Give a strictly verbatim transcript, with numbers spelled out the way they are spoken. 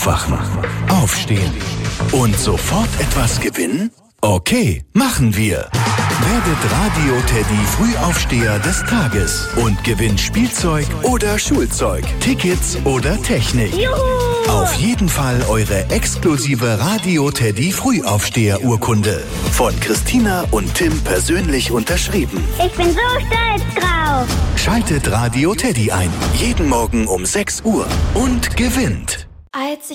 Aufwachen, aufstehen und sofort etwas gewinnen? Okay, machen wir. Werdet Radio Teddy Frühaufsteher des Tages und gewinnt Spielzeug oder Schulzeug, Tickets oder Technik. Juhu! Auf jeden Fall eure exklusive Radio Teddy Frühaufsteher-Urkunde. Von Christina und Tim persönlich unterschrieben. Ich bin so stolz drauf. Schaltet Radio Teddy ein. Jeden Morgen um sechs Uhr und gewinnt. Als ich